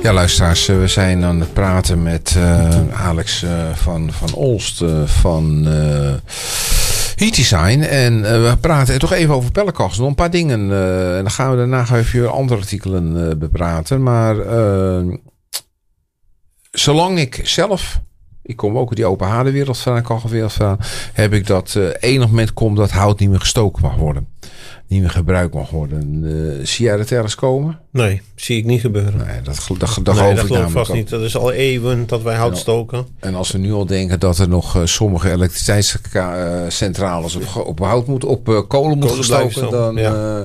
Ja, luisteraars, we zijn aan het praten met Alex van Olst van Heat Design. En we praten toch even over pellenkachels. Nog een paar dingen. En dan gaan we daarna even andere artikelen bepraten. Maar zolang ik zelf... Ik kom ook uit die open haardenwereld van, een kachelwereld van. Heb ik dat enig moment komt dat hout niet meer gestoken mag worden. Niet meer gebruikt mag worden. Zie jij dat ergens komen? Nee, zie ik niet gebeuren. Nee, dat geloof ik vast niet. Dat is al eeuwen dat wij hout stoken. En als we nu al denken dat er nog sommige elektriciteitscentrales op hout moeten, op kolen moeten gestoken, dan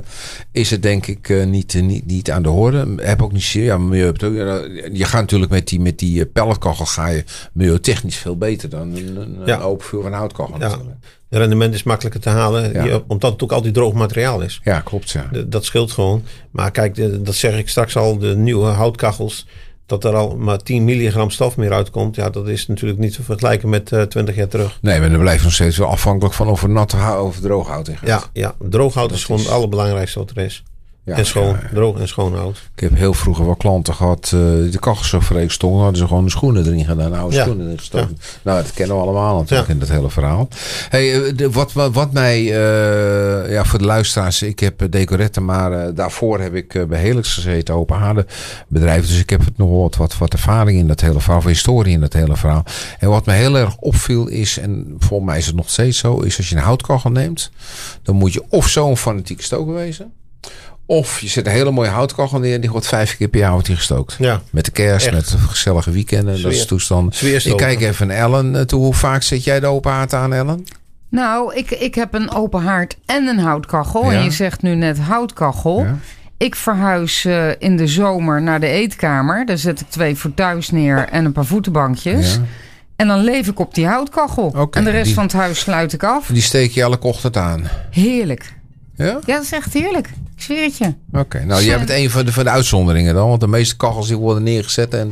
is het denk ik niet aan de orde. Heb ook niet milieu. Je gaat natuurlijk met die pelletkachel ga je milieutechnisch veel beter dan een open vuur van houtkachel. Ja. Het rendement is makkelijker te halen, omdat het ook altijd droog materiaal is. Ja, klopt. Ja. Dat scheelt gewoon. Maar kijk, dat zeg ik straks al, de nieuwe houtkachels, dat er al maar 10 milligram stof meer uitkomt. Ja, dat is natuurlijk niet te vergelijken met 20 jaar terug. Nee, maar dat blijft nog steeds wel afhankelijk van of er nat of droog hout in gaat. Ja, droog hout is gewoon het allerbelangrijkste wat er is. Ja, en schoon, droog en schoon hout. Ik heb heel vroeger wel klanten gehad. De kachels zo vreemd stonden. Hadden ze gewoon de schoenen erin gedaan. Oude schoenen erin gestoken. Ja. Nou, dat kennen we allemaal natuurlijk in dat hele verhaal. Hey, wat mij... voor de luisteraars. Ik heb Decoretten. Maar daarvoor heb ik bij Helix gezeten. Open haardenbedrijf. Dus ik heb het nog wat ervaring in dat hele verhaal. Of historie in dat hele verhaal. En wat me heel erg opviel is. En volgens mij is het nog steeds zo. Is als je een houtkachel neemt. Dan moet je of zo'n fanatieke stoker wezen. Of je zet een hele mooie houtkachel neer en die wordt 5 keer per jaar wordt die gestookt. Ja. Met de kerst, echt. Met gezellige weekenden. Dat is toestand. Ik kijk even naar Ellen toe. Hoe vaak zet jij de open haard aan, Ellen? Nou, ik heb een open haard en een houtkachel. Ja. En je zegt nu net houtkachel. Ja. Ik verhuis in de zomer naar de eetkamer. Daar zet ik 2 fauteuils neer en een paar voetenbankjes. Ja. En dan leef ik op die houtkachel. Okay, en de rest van het huis sluit ik af. Die steek je elke ochtend aan? Heerlijk. Ja? Ja, dat is echt heerlijk. Ik zweer het je. Oké, nou jij bent een van de uitzonderingen dan. Want de meeste kachels die worden neergezet en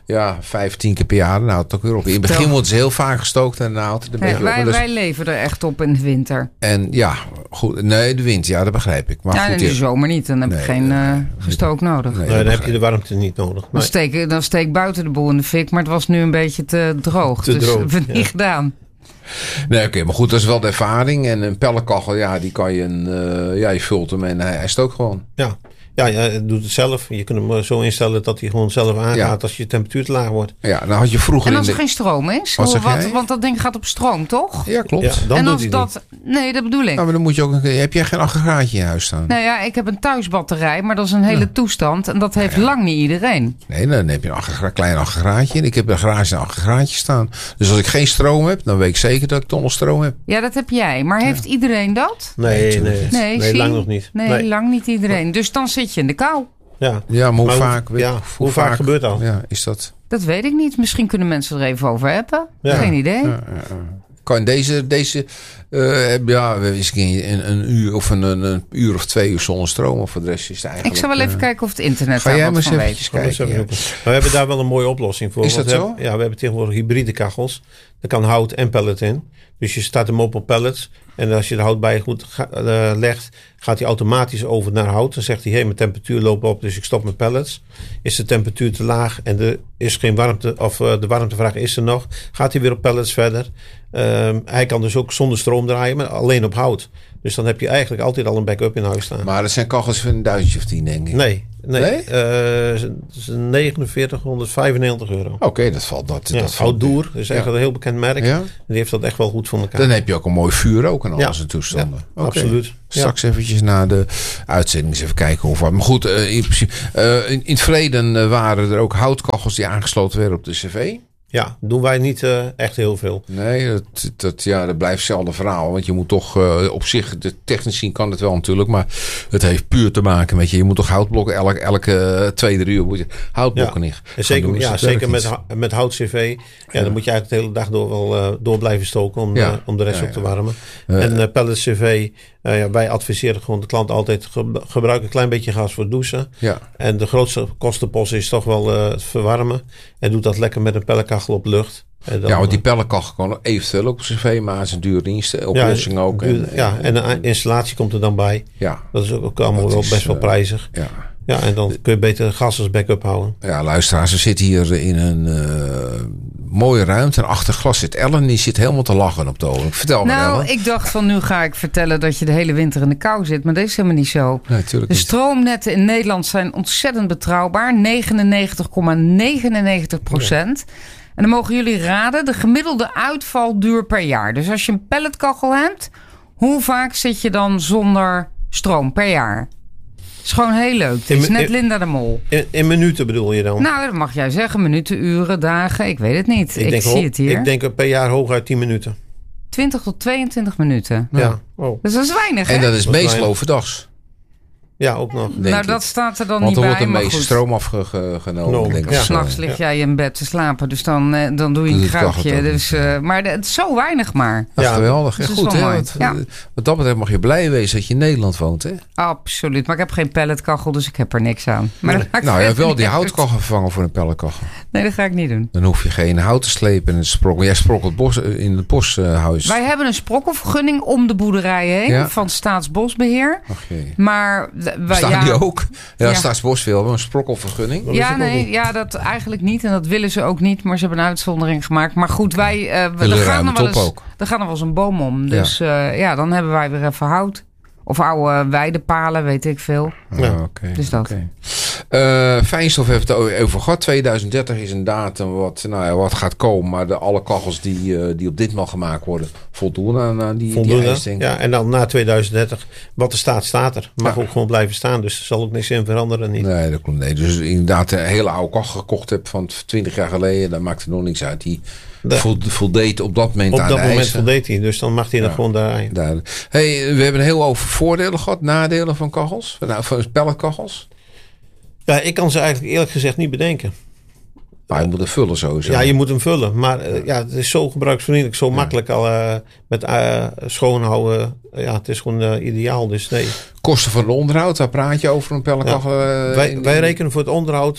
5-10 keer per jaar. Nou, het ook weer op. In het begin wordt ze heel vaak gestookt en dan houdt het een beetje op. Wij leven er echt op in de winter. En goed. Nee, de winter, dat begrijp ik. Maar goed, in de zomer niet. Dan heb ik geen gestook nodig. Nee, dan heb je de warmte niet nodig. Nee. Dan steek buiten de boel in de fik. Maar het was nu een beetje te droog. Dus dat hebben we niet gedaan. Nee, oké, maar goed, dat is wel de ervaring. En een pellenkachel, die kan je je vult hem en hij stookt gewoon. Ja, je doet het zelf. Je kunt hem zo instellen dat hij gewoon zelf aangaat als je temperatuur te laag wordt. Ja, dan had je vroeger. En als er geen stroom is? Want dat ding gaat op stroom, toch? Ja, klopt. Ja, dan en als dat. Nee, dat bedoel ik. Nou, maar dan moet je ook. Heb jij geen aggregaatje in je huis staan? Nou ja, ik heb een thuisbatterij, maar dat is een hele toestand. En dat heeft lang niet iedereen. Nee, dan heb je een klein aggregaatje. En ik heb een garage een aggregaatje staan. Dus als ik geen stroom heb, dan weet ik zeker dat ik toch nog stroom heb. Ja, dat heb jij. Maar heeft iedereen dat? Nee, lang nog niet. Nee, lang niet iedereen. Dus dan zit je in de kou. Ja, maar hoe vaak gebeurt dat? Ja, is dat? Dat weet ik niet. Misschien kunnen mensen er even over hebben. Geen idee. Kan deze een uur of een uur of 2 uur zonder stroom of voor de rest is het eigenlijk. Ik zal wel even kijken of het internet ga jij maar eens even kijken. Ja. We hebben daar wel een mooie oplossing voor. Is dat zo? We hebben tegenwoordig hybride kachels. Daar kan hout en pellet in. Dus je start hem op pellets. En als je de hout bij goed legt, gaat hij automatisch over naar hout. Dan zegt hij, mijn temperatuur loopt op, dus ik stop met pellets. Is de temperatuur te laag en er is geen warmte, of de warmtevraag is er nog, gaat hij weer op pellets verder. Hij kan dus ook zonder stroom draaien, maar alleen op hout. Dus dan heb je eigenlijk altijd al een backup in huis staan. Maar dat zijn kachels van €1.000 denk ik. Nee? 4995 euro. Oké, dat valt. Dat Outdoor is eigenlijk een heel bekend merk. Ja? Die heeft dat echt wel goed voor elkaar. Dan heb je ook een mooi vuur ook en alles in toestanden. Ja, absoluut. Straks eventjes na de uitzending eens even kijken of wat. Maar goed, in principe, in het verleden waren er ook houtkachels die aangesloten werden op de cv. Ja, doen wij niet echt heel veel. Nee, dat blijft hetzelfde verhaal. Want je moet toch op zich, technisch zien kan het wel natuurlijk. Maar het heeft puur te maken met je moet toch houtblokken. Elke 2-3 uur moet je houtblokken in. Zeker met hout-cv. Ja, dan moet je eigenlijk de hele dag door blijven stoken om de rest op te warmen. En pellet-cv, wij adviseren gewoon de klant altijd gebruik een klein beetje gas voor het douchen. Ja. En de grootste kostenpost is toch wel het verwarmen. En doe dat lekker met een pellenkachel op lucht. Want die pellenkachel kan eventueel ook op cv, maar het is een dure oplossing ook. En de installatie komt er dan bij. Ja. Dat is ook allemaal wel best wel prijzig. Ja. Ja, en dan kun je beter gas als backup houden. Ja, luisteraars, we zitten hier in een mooie ruimte. En achter glas zit Ellen, die zit helemaal te lachen op de ogen. Vertel me, Ellen. Nou, ik dacht van nu ga ik vertellen dat je de hele winter in de kou zit. Maar dat is helemaal niet zo. Nee, tuurlijk de niet. stroomnetten in Nederland zijn ontzettend betrouwbaar. 99,99%. En dan mogen jullie raden, de gemiddelde uitvalduur per jaar. Dus als je een pelletkachel hebt, hoe vaak zit je dan zonder stroom per jaar? Het is gewoon heel leuk. Het is net Linda de Mol. In minuten bedoel je dan? Nou, dat mag jij zeggen. Minuten, uren, dagen. Ik weet het niet. Ik zie het hier. Ik denk per jaar hooguit 10 minuten. 20 tot 22 minuten. Ja. Oh. Dus dat is weinig, hè? En dat is meestal overdags. Ja, ook nog. Nou, dat staat er dan niet bij. Want er wordt de meeste goed. stroom afgenomen. Denk ik. Ja. 's Nachts lig jij in bed te slapen. Dus dan doe je een kruipje. Dus, maar het is zo weinig maar. Dat is geweldig. Dus goed, hè? Wat dat betreft mag je blij wezen dat je in Nederland woont, hè? Absoluut. Maar ik heb geen pelletkachel, dus ik heb er niks aan. Maar nou, je hebt wel die houtkachel vervangen voor een pelletkachel. Nee, dat ga ik niet doen. Dan hoef je geen hout te slepen en sprokkel. Jij sprokkelt in het boshuis. Wij hebben een sprokkelvergunning om de boerderij heen van Staatsbosbeheer. Ach jee. Maar staan die ook? Ja, Staatsbosbeheer een sprokkelvergunning. Ja, nee, dat eigenlijk niet. En dat willen ze ook niet. Maar ze hebben een uitzondering gemaakt. Maar goed, wij er gaan er wel eens een boom om. Dus dan hebben wij weer even hout. Of oude weidepalen, weet ik veel. Ja, oké. Dus dat. Fijnstof heeft het over gehad. 2030 is een datum wat gaat komen. Maar alle kachels die op ditmaal gemaakt worden, voldoen aan die eis, denk ik. Ja, en dan na 2030, wat er staat er. Mag ook gewoon blijven staan. Dus er zal ook niks in veranderen. Niet. Nee, dat klopt. Nee. Dus inderdaad een hele oude kachel gekocht hebt van 20 jaar geleden. Dan maakt er nog niks uit. Die voldeed op dat moment aan de eisen. Op dat moment voldeed hij. Dus dan mag hij nog gewoon daarin. Hey, we hebben heel over voordelen gehad. Nadelen van kachels. Van pelletkachels. Ja, ik kan ze eigenlijk eerlijk gezegd niet bedenken. Maar je moet hem vullen sowieso. Ja, je moet hem vullen. Maar het is zo gebruiksvriendelijk. Zo makkelijk al met schoonhouden. Ja, het is gewoon ideaal. Dus nee. Kosten van het onderhoud, daar praat je over een pelletkachel. Wij rekenen voor het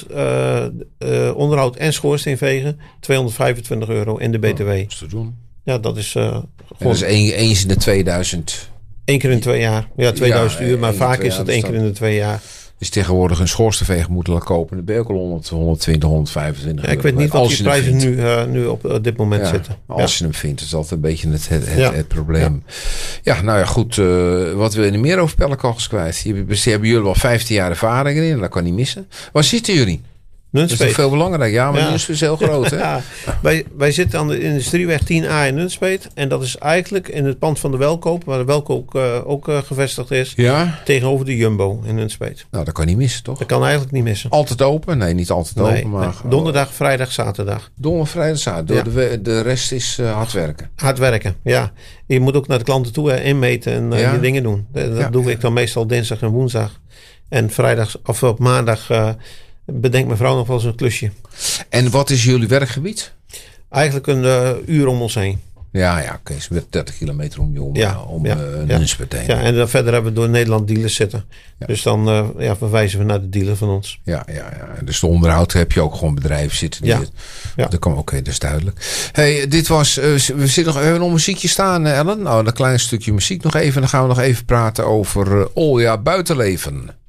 onderhoud en schoorsteenvegen €225 in de BTW. Dat is te doen. Ja, dat is gewoon... Dat is eens in de 2000. 1 keer in 2 jaar. Ja, 2000 uur. Maar vaak is dat 1 keer in de 2 jaar. Dus tegenwoordig een schoorsteenveger moeten laten kopen. Dan ben je ook al 120, 125 euro. Ik weet niet wat die prijzen nu op dit moment zitten. Als je hem vindt, is dat een beetje het probleem. Ja, nou ja, goed. Wat wil je er meer over pelletkachels kwijt? Hier hebben jullie wel 15 jaar ervaring in. Dat kan niet missen. Waar zitten jullie? Nunspeet. Dat is toch veel belangrijk? Ja, maar Nunspeet is heel groot, hè? Ja. Wij zitten aan de Industrieweg 10A in Nunspeet. En dat is eigenlijk in het pand van de Welkoop, waar de Welkoop ook gevestigd is. Ja? Tegenover de Jumbo in Nunspeet. Nou, dat kan niet missen, toch? Dat kan eigenlijk niet missen. Altijd open? Nee, niet altijd open. Maar donderdag, vrijdag, zaterdag. Donderdag, vrijdag, zaterdag. Ja. De rest is hard werken. Hard werken, ja. Je moet ook naar de klanten toe inmeten en je dingen doen. Dat doe ik dan meestal dinsdag en woensdag. En vrijdag of op maandag... bedenkt mijn vrouw nog wel eens een klusje. En wat is jullie werkgebied? Eigenlijk een uur om ons heen. Ja, oké. Dus met 30 kilometer om je Nunspeet heen. Ja, en dan verder hebben we door Nederland dealers zitten. Ja. Dus dan verwijzen we naar de dealer van ons. Ja. Dus de onderhoud heb je ook gewoon bedrijven zitten. Oké, dat is duidelijk. Hey, dit was... we hebben nog een muziekje staan, Ellen. Nou, een klein stukje muziek nog even. Dan gaan we nog even praten over Olja Buitenleven.